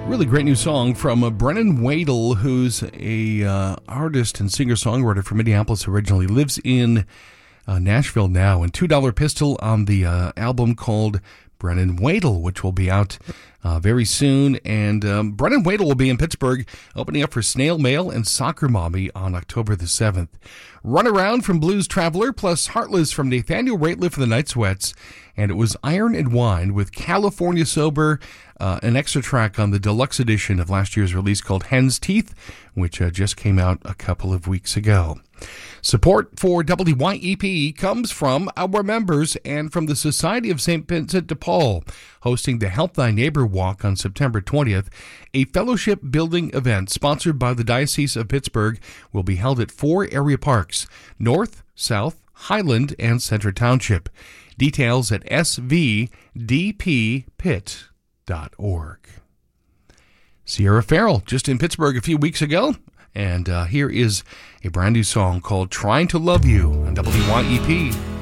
Really great new song from Brennan Wadle, who's a artist and singer-songwriter from Minneapolis originally. Lives in Nashville now. And $2 Pistol on the album called Brennan Wadle, which will be out very soon. And Brennan Wadle will be in Pittsburgh, opening up for Snail Mail and Soccer Mommy on October the 7th. Run Around from Blues Traveler, plus Heartless from Nathaniel Rateliff for the Night Sweats. And it was Iron and Wine with California Sober, an extra track on the deluxe edition of last year's release called Hen's Teeth, which just came out a couple of weeks ago. Support for WYEP comes from our members and from the Society of St. Vincent de Paul, hosting the Help Thy Neighbor Walk on September 20th. A fellowship-building event sponsored by the Diocese of Pittsburgh will be held at 4 area parks: North, South, Highland, and Center Township. Details at svdppit.org. Sierra Farrell, just in Pittsburgh a few weeks ago, and here is a brand new song called Trying to Love You on WYEP.